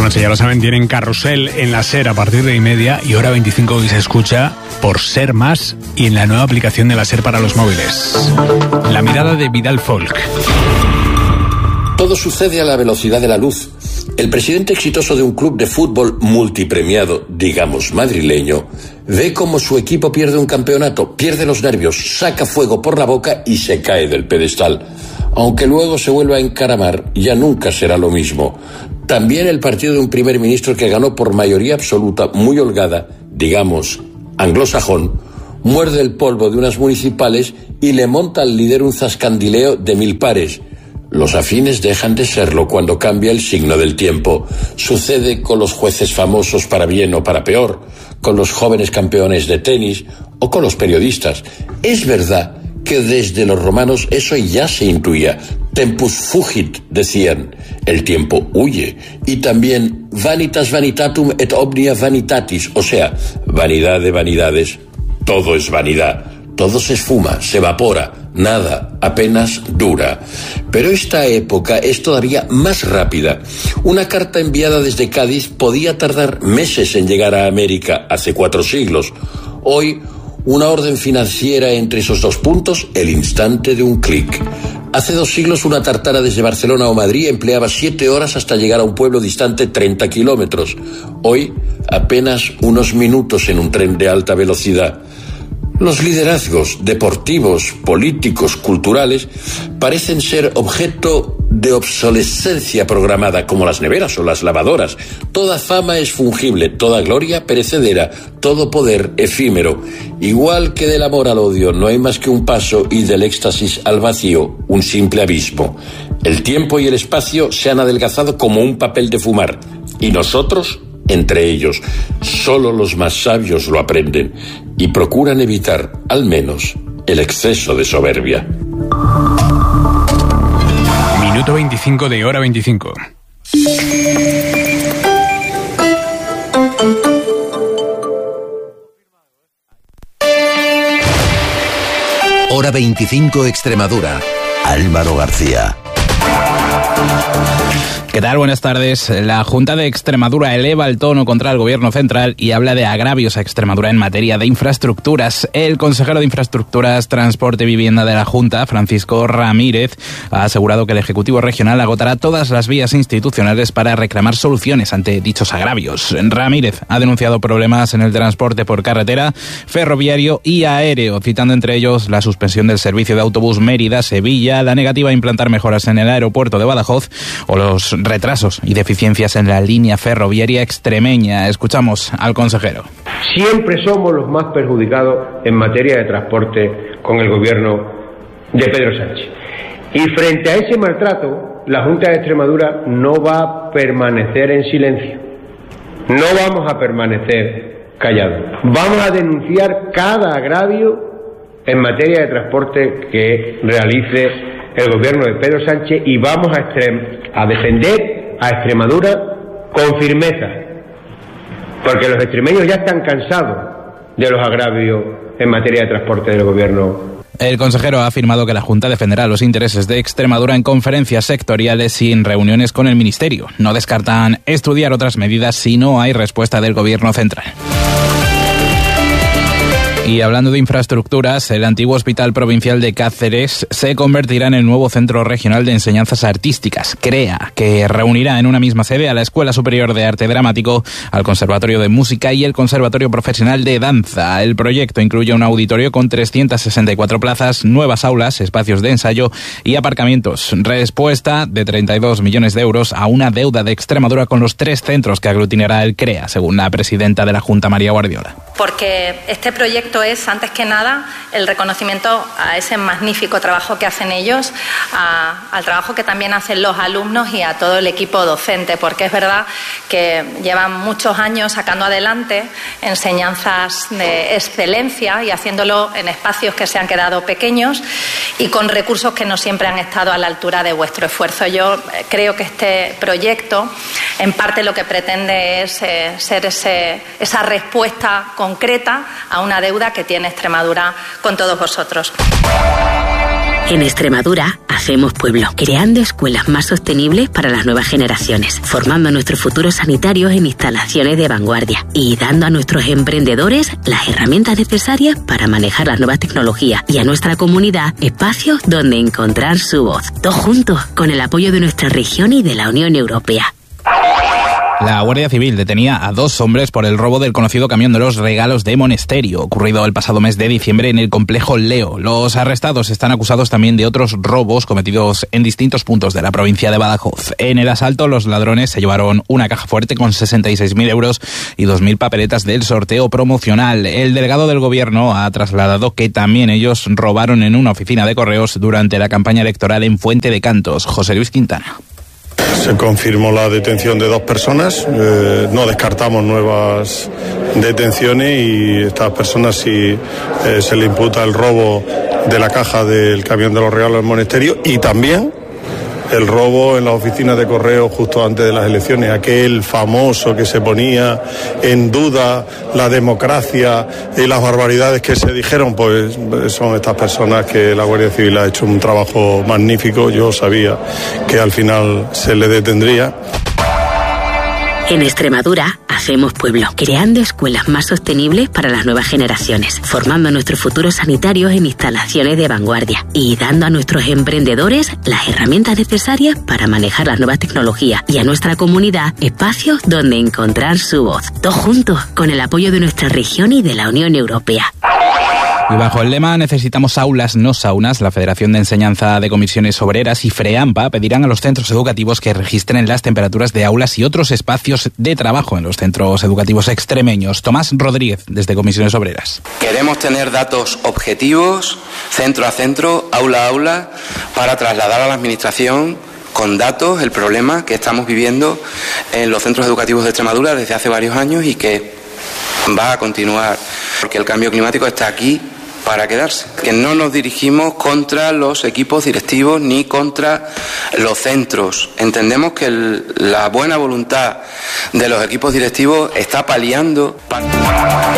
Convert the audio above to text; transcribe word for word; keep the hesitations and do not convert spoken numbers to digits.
noche, ya lo saben, tienen Carrusel en la SER a partir de y media y hora veinticinco hoy se escucha por Ser Más y en la nueva aplicación de la SER para los móviles. La mirada de Vidal Folk. Todo sucede a la velocidad de la luz. El presidente exitoso de un club de fútbol multipremiado, digamos madrileño, ve cómo su equipo pierde un campeonato, pierde los nervios, saca fuego por la boca y se cae del pedestal. Aunque luego se vuelva a encaramar, ya nunca será lo mismo. También el partido de un primer ministro que ganó por mayoría absoluta, muy holgada, digamos, anglosajón, muerde el polvo de unas municipales y le monta al líder un zascandileo de mil pares. Los afines dejan de serlo cuando cambia el signo del tiempo. Sucede con los jueces famosos para bien o para peor, con los jóvenes campeones de tenis o con los periodistas. Es verdad que desde los romanos eso ya se intuía. Tempus fugit, decían. El tiempo huye. Y también vanitas vanitatum et omnia vanitatis, o sea, vanidad de vanidades. Todo es vanidad. Todo se esfuma, se evapora, nada, apenas dura. Pero esta época es todavía más rápida. Una carta enviada desde Cádiz podía tardar meses en llegar a América hace cuatro siglos. Hoy, una orden financiera entre esos dos puntos, el instante de un clic. Hace dos siglos una tartara desde Barcelona o Madrid empleaba siete horas hasta llegar a un pueblo distante treinta kilómetros. Hoy, apenas unos minutos en un tren de alta velocidad. Los liderazgos deportivos, políticos, culturales parecen ser objeto de obsolescencia programada, como las neveras o las lavadoras. Toda fama es fungible, toda gloria perecedera, todo poder efímero. Igual que del amor al odio no hay más que un paso y del éxtasis al vacío un simple abismo. El tiempo y el espacio se han adelgazado como un papel de fumar y nosotros entre ellos. Solo los más sabios lo aprenden y procuran evitar, al menos, el exceso de soberbia. Minuto veinticinco de hora veinticinco. Hora veinticinco Extremadura. Álvaro García. ¿Qué tal? Buenas tardes. La Junta de Extremadura eleva el tono contra el Gobierno central y habla de agravios a Extremadura en materia de infraestructuras. El consejero de Infraestructuras, Transporte y Vivienda de la Junta, Francisco Ramírez, ha asegurado que el Ejecutivo Regional agotará todas las vías institucionales para reclamar soluciones ante dichos agravios. Ramírez ha denunciado problemas en el transporte por carretera, ferroviario y aéreo, citando entre ellos la suspensión del servicio de autobús Mérida-Sevilla, la negativa a implantar mejoras en el aeropuerto de Badajoz o los retrasos y deficiencias en la línea ferroviaria extremeña. Escuchamos al consejero. Siempre somos los más perjudicados en materia de transporte con el gobierno de Pedro Sánchez. Y frente a ese maltrato, la Junta de Extremadura no va a permanecer en silencio. No vamos a permanecer callados. Vamos a denunciar cada agravio en materia de transporte que realice el gobierno de Pedro Sánchez y vamos a, extrem- a defender a Extremadura con firmeza, porque los extremeños ya están cansados de los agravios en materia de transporte del gobierno. El consejero ha afirmado que la Junta defenderá los intereses de Extremadura en conferencias sectoriales y en reuniones con el Ministerio. No descartan estudiar otras medidas si no hay respuesta del gobierno central. Y hablando de infraestructuras, el antiguo Hospital Provincial de Cáceres se convertirá en el nuevo Centro Regional de Enseñanzas Artísticas, CREA, que reunirá en una misma sede a la Escuela Superior de Arte Dramático, al Conservatorio de Música y el Conservatorio Profesional de Danza. El proyecto incluye un auditorio con trescientas sesenta y cuatro plazas, nuevas aulas, espacios de ensayo y aparcamientos. Respuesta de treinta y dos millones de euros a una deuda de Extremadura con los tres centros que aglutinará el CREA, según la presidenta de la Junta, María Guardiola. Porque este proyecto es, antes que nada, el reconocimiento a ese magnífico trabajo que hacen ellos, a, al trabajo que también hacen los alumnos y a todo el equipo docente, porque es verdad que llevan muchos años sacando adelante enseñanzas de excelencia y haciéndolo en espacios que se han quedado pequeños y con recursos que no siempre han estado a la altura de vuestro esfuerzo. Yo creo que este proyecto, en parte, lo que pretende es eh, ser ese, esa respuesta concreta a una deuda que tiene Extremadura con todos vosotros. En Extremadura hacemos pueblo, creando escuelas más sostenibles para las nuevas generaciones, formando a nuestros futuros sanitarios en instalaciones de vanguardia y dando a nuestros emprendedores las herramientas necesarias para manejar las nuevas tecnologías y a nuestra comunidad espacios donde encontrar su voz. Todos juntos, con el apoyo de nuestra región y de la Unión Europea. La Guardia Civil detenía a dos hombres por el robo del conocido camión de los regalos de Monesterio, ocurrido el pasado mes de diciembre en el complejo Leo. Los arrestados están acusados también de otros robos cometidos en distintos puntos de la provincia de Badajoz. En el asalto, los ladrones se llevaron una caja fuerte con sesenta y seis mil euros y dos mil papeletas del sorteo promocional. El delegado del gobierno ha trasladado que también ellos robaron en una oficina de correos durante la campaña electoral en Fuente de Cantos. José Luis Quintana. Se confirmó la detención de dos personas, eh, no descartamos nuevas detenciones y estas personas si eh, se le imputa el robo de la caja del camión de los regalos del Monesterio y también el robo en las oficinas de correo justo antes de las elecciones, aquel famoso que se ponía en duda la democracia y las barbaridades que se dijeron, pues son estas personas que la Guardia Civil ha hecho un trabajo magnífico. Yo sabía que al final se le detendría. En Extremadura hacemos pueblo, creando escuelas más sostenibles para las nuevas generaciones, formando a nuestros futuros sanitarios en instalaciones de vanguardia y dando a nuestros emprendedores las herramientas necesarias para manejar las nuevas tecnologías y a nuestra comunidad espacios donde encontrar su voz. Todos juntos, con el apoyo de nuestra región y de la Unión Europea. Y bajo el lema Necesitamos aulas, no saunas, la Federación de Enseñanza de Comisiones Obreras y FREAMPA pedirán a los centros educativos que registren las temperaturas de aulas y otros espacios de trabajo en los centros educativos extremeños. Tomás Rodríguez, desde Comisiones Obreras. Queremos tener datos objetivos, centro a centro, aula a aula, para trasladar a la Administración con datos el problema que estamos viviendo en los centros educativos de Extremadura desde hace varios años y que va a continuar, porque el cambio climático está aquí para quedarse. Que no nos dirigimos contra los equipos directivos ni contra los centros. Entendemos que el, la buena voluntad de los equipos directivos está paliando.